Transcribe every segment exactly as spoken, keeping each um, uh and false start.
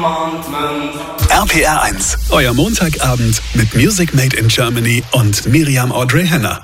R P R eins, euer Montagabend mit Music Made in Germany und Miriam Audrey Henner.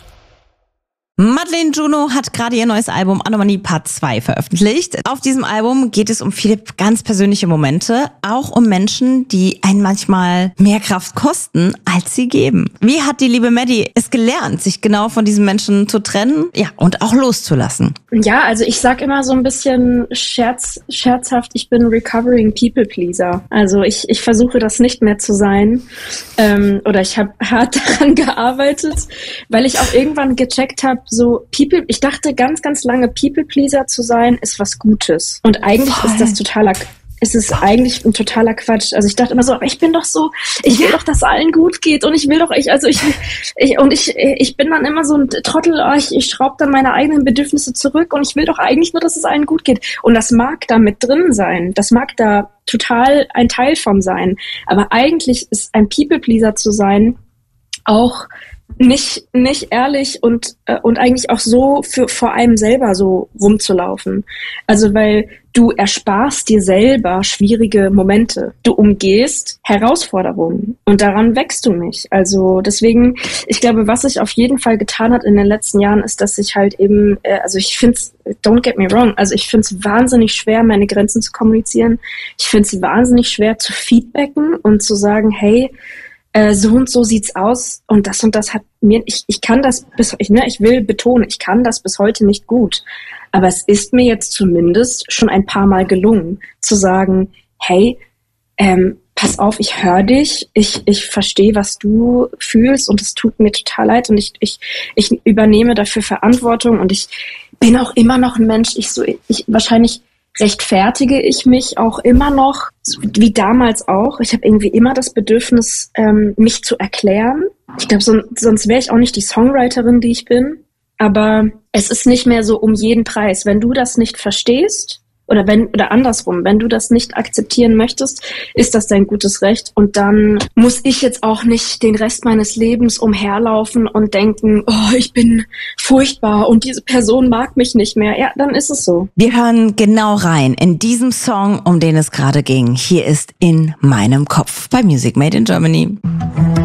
Madeleine Juno hat gerade ihr neues Album Anomalie Part zwei veröffentlicht. Auf diesem Album geht es um viele ganz persönliche Momente, auch um Menschen, die einen manchmal mehr Kraft kosten, als sie geben. Wie hat die liebe Maddie es gelernt, sich genau von diesen Menschen zu trennen, ja, und auch loszulassen? Ja, also ich sag immer so ein bisschen scherz, scherzhaft, ich bin recovering People Pleaser. Also ich, ich versuche das nicht mehr zu sein, ähm, oder ich habe hart daran gearbeitet, weil ich auch irgendwann gecheckt habe, so People, ich dachte ganz, ganz lange, People Pleaser zu sein, ist was Gutes. Und eigentlich Voll. ist das totaler, ist es eigentlich ein totaler Quatsch. Also ich dachte immer so, aber ich bin doch so, ich will ja. doch, dass allen gut geht und ich will doch, ich, also ich, ich und ich, ich bin dann immer so ein Trottel, oh, ich, ich schraube dann meine eigenen Bedürfnisse zurück und ich will doch eigentlich nur, dass es allen gut geht. Und das mag da mit drin sein. Das mag da total ein Teil von sein. Aber eigentlich ist ein People Pleaser zu sein auch nicht nicht ehrlich und äh, und eigentlich auch so für vor allem selber so rumzulaufen. Also weil du ersparst dir selber schwierige Momente. Du umgehst Herausforderungen und daran wächst du nicht. Also deswegen, ich glaube, was sich auf jeden Fall getan hat in den letzten Jahren, ist, dass ich halt eben, äh, also ich finde es, don't get me wrong, also ich finde es wahnsinnig schwer, meine Grenzen zu kommunizieren. Ich finde es wahnsinnig schwer zu feedbacken und zu sagen, hey, so und so sieht's aus und das und das hat mir, ich, ich kann das bis, ich, ne, ich will betonen, ich kann das bis heute nicht gut, aber es ist mir jetzt zumindest schon ein paar Mal gelungen, zu sagen, hey, ähm, pass auf, ich höre dich, ich, ich verstehe, was du fühlst und es tut mir total leid und ich, ich, ich übernehme dafür Verantwortung und ich bin auch immer noch ein Mensch, ich so, ich wahrscheinlich rechtfertige ich mich auch immer noch, wie damals auch. Ich habe irgendwie immer das Bedürfnis, ähm, mich zu erklären. Ich glaube, son- sonst wäre ich auch nicht die Songwriterin, die ich bin. Aber es ist nicht mehr so um jeden Preis. Wenn du das nicht verstehst, oder wenn oder andersrum, wenn du das nicht akzeptieren möchtest, ist das dein gutes Recht. Und dann muss ich jetzt auch nicht den Rest meines Lebens umherlaufen und denken, oh, ich bin furchtbar und diese Person mag mich nicht mehr. Ja, dann ist es so. Wir hören genau rein in diesem Song, um den es gerade ging. Hier ist In meinem Kopf bei Music Made in Germany.